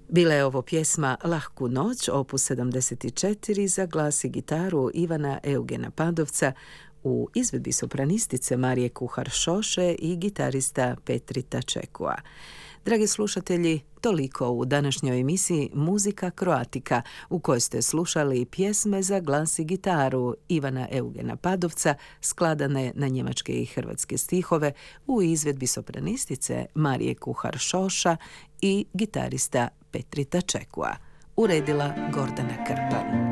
Bila je ovo pjesma Lahku noć, opus 74 za glas i gitaru Ivana Eugena Padovca u izvedbi sopranistice Marije Kuhar-Šoše i gitarista Petrita Čekua. Dragi slušatelji, toliko u današnjoj emisiji Muzika Kroatika, u kojoj ste slušali pjesme za glas i gitaru Ivana Eugena Padovca, skladane na njemačke i hrvatske stihove u izvedbi sopranistice Marije Kuhar-Šoša i gitarista Petrita Čekua. Uredila Gordana Krpan.